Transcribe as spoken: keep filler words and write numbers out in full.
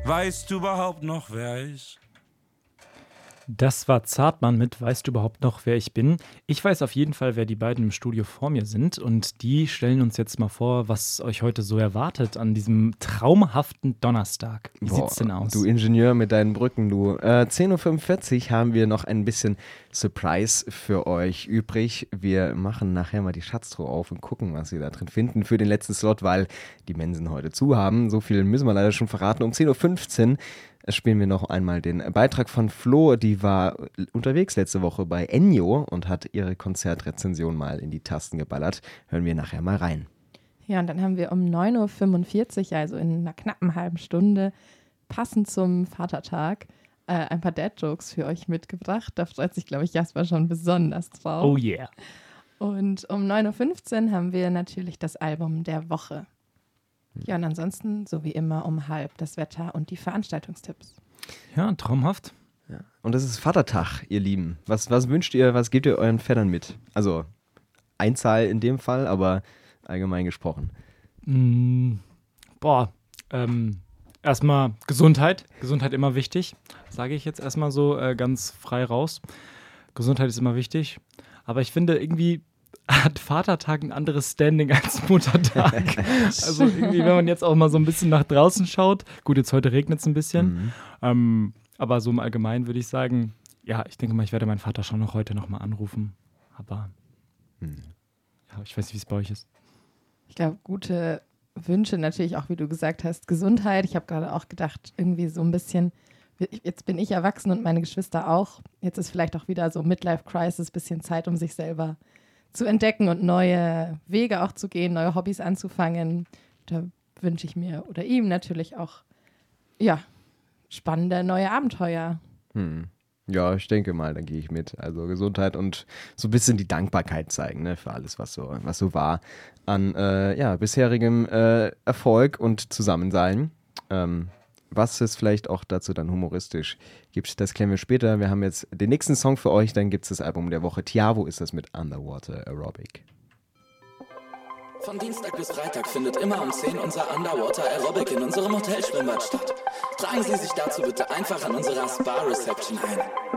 Weißt du überhaupt noch, wer er ist? Das war Zartmann mit Weißt du überhaupt noch, wer ich bin? Ich weiß auf jeden Fall, wer die beiden im Studio vor mir sind. Und die stellen uns jetzt mal vor, was euch heute so erwartet an diesem traumhaften Donnerstag. Wie Boah, sieht's denn aus? Du Ingenieur mit deinen Brücken, du. Äh, zehn Uhr fünfundvierzig haben wir noch ein bisschen Surprise für euch übrig. Wir machen nachher mal die Schatztruhe auf und gucken, was wir da drin finden für den letzten Slot, weil die Mensen heute zu haben. So viel müssen wir leider schon verraten. Um zehn Uhr fünfzehn spielen wir noch einmal den Beitrag von Flo. Die war unterwegs letzte Woche bei Ennio und hat ihre Konzertrezension mal in die Tasten geballert. Hören wir nachher mal rein. Ja, und dann haben wir um neun Uhr fünfundvierzig, also in einer knappen halben Stunde, passend zum Vatertag, äh, ein paar Dad-Jokes für euch mitgebracht. Da freut sich, glaube ich, Jasper schon besonders drauf. Oh yeah. Und um neun Uhr fünfzehn haben wir natürlich das Album der Woche. Ja, und ansonsten, so wie immer, um halb das Wetter und die Veranstaltungstipps. Ja, traumhaft. Ja. Und es ist Vatertag, ihr Lieben. Was, was wünscht ihr, was gebt ihr euren Vätern mit? Also Einzahl in dem Fall, aber allgemein gesprochen. Mm, boah, ähm, erstmal Gesundheit. Gesundheit immer wichtig, sage ich jetzt erstmal so äh, ganz frei raus. Gesundheit ist immer wichtig. Aber ich finde irgendwie hat Vatertag ein anderes Standing als Muttertag. Also irgendwie, wenn man jetzt auch mal so ein bisschen nach draußen schaut, gut, jetzt heute regnet es ein bisschen, mhm. ähm, aber so im Allgemeinen würde ich sagen, ja, ich denke mal, ich werde meinen Vater schon noch heute nochmal anrufen, aber mhm. ja, ich weiß nicht, wie es bei euch ist. Ich glaube, gute Wünsche natürlich auch, wie du gesagt hast, Gesundheit. Ich habe gerade auch gedacht, irgendwie so ein bisschen, jetzt bin ich erwachsen und meine Geschwister auch, jetzt ist vielleicht auch wieder so Midlife-Crisis, bisschen Zeit, um sich selber zu entdecken und neue Wege auch zu gehen, neue Hobbys anzufangen. Da wünsche ich mir oder ihm natürlich auch, ja, spannende neue Abenteuer. Hm. Ja, ich denke mal, da gehe ich mit. Also Gesundheit und so ein bisschen die Dankbarkeit zeigen, ne, für alles, was so, was so war an äh, ja, bisherigem äh, Erfolg und Zusammensein. Ähm, Was es vielleicht auch dazu dann humoristisch gibt, das klären wir später. Wir haben jetzt den nächsten Song für euch, dann gibt es das Album der Woche. Tiavo ist das mit Underwater Aerobic. Von Dienstag bis Freitag findet immer um zehn unser Underwater Aerobic in unserem Hotelschwimmbad statt. Tragen Sie sich dazu bitte einfach an unserer Spa-Reception ein.